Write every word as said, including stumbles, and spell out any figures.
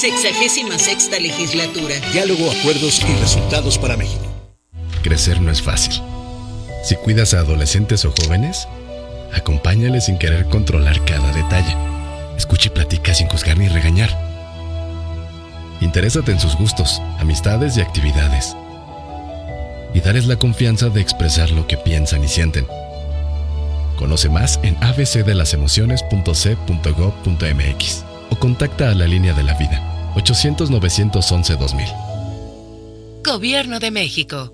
Sexagésima sexta legislatura. Diálogo, acuerdos y resultados para México. Crecer no es fácil. Si cuidas a adolescentes o jóvenes, acompáñales sin querer controlar cada detalle. Escucha y platica sin juzgar ni regañar. Interésate en sus gustos, amistades y actividades. Y darles la confianza de expresar lo que piensan y sienten. Conoce más en a b c de las emociones punto c punto gob punto m x o contacta a la línea de la vida ochocientos, novecientos once, dos mil. Gobierno de México.